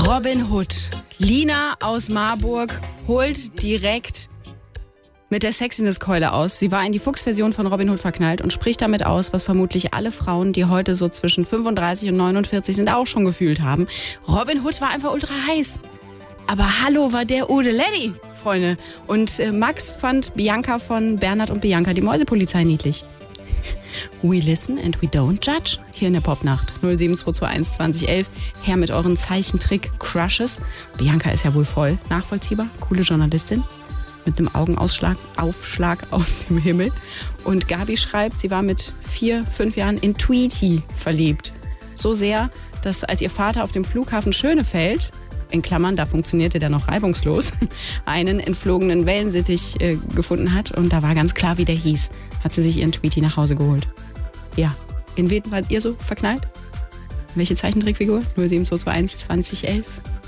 Robin Hood. Lina aus Marburg holt direkt mit der Sexiness-Keule aus. Sie war in die Fuchsversion von Robin Hood verknallt und spricht damit aus, was vermutlich alle Frauen, die heute so zwischen 35 und 49 sind, auch schon gefühlt haben. Robin Hood war einfach ultra heiß. Aber hallo, war der Odeledi, Freunde. Und Max fand Bianca von Bernhard und Bianca, die Mäusepolizei, niedlich. We listen and we don't judge. Hier in der Popnacht 07221 2011. Her mit euren Zeichentrick-Crushes. Bianca ist ja wohl voll nachvollziehbar. Coole Journalistin. Mit einem Augenaufschlag aus dem Himmel. Und Gabi schreibt, sie war mit 4, 5 Jahren in Tweety verliebt. So sehr, dass als ihr Vater auf dem Flughafen Schönefeld, in Klammern, da funktionierte der noch reibungslos, einen entflogenen Wellensittich gefunden hat. Und da war ganz klar, wie der hieß. Hat sie sich ihren Tweety nach Hause geholt. Ja, in wen wart ihr so verknallt? Welche Zeichentrickfigur? 07221 2011.